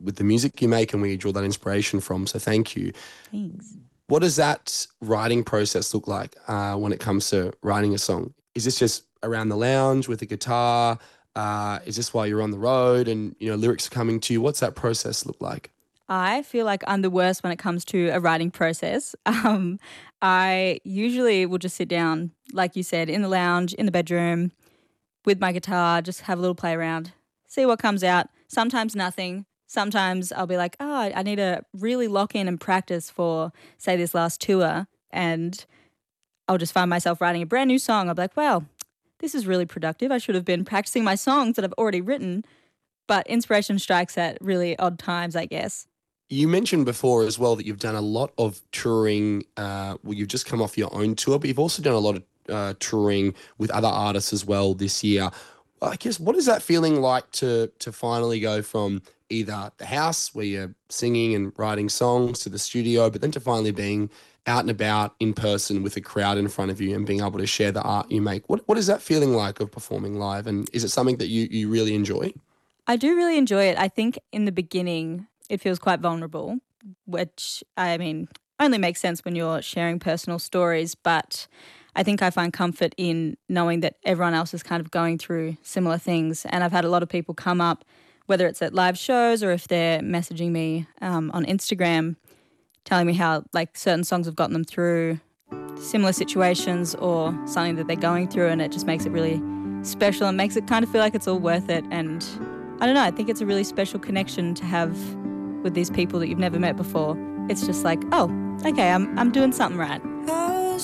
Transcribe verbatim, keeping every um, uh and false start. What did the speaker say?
with the music you make and where you draw that inspiration from. So thank you. Thanks. What does that writing process look like uh, when it comes to writing a song? Is this just around the lounge with a guitar? Uh, is this while you're on the road and, you know, lyrics are coming to you? What's that process look like? I feel like I'm the worst when it comes to a writing process. Um, I usually will just sit down, like you said, in the lounge, in the bedroom, with my guitar, just have a little play around, see what comes out. Sometimes nothing. Sometimes I'll be like, oh, I need to really lock in and practice for, say, this last tour, and I'll just find myself writing a brand new song. I'll be like, wow, this is really productive. I should have been practicing my songs that I've already written. But inspiration strikes at really odd times, I guess. You mentioned before as well that you've done a lot of touring. Uh, well, you've just come off your own tour, but you've also done a lot of uh, touring with other artists as well this year. I guess, what is that feeling like to to finally go from either the house where you're singing and writing songs to the studio, but then to finally being out and about in person with a crowd in front of you and being able to share the art you make? What what is that feeling like of performing live? And is it something that you, you really enjoy? I do really enjoy it. I think in the beginning it feels quite vulnerable, which, I mean, only makes sense when you're sharing personal stories, but I think I find comfort in knowing that everyone else is kind of going through similar things. And I've had a lot of people come up, whether it's at live shows or if they're messaging me um, on Instagram, telling me how like certain songs have gotten them through similar situations or something that they're going through, and it just makes it really special and makes it kind of feel like it's all worth it. And I don't know, I think it's a really special connection to have with these people that you've never met before. It's just like, oh, okay, I'm I'm doing something right.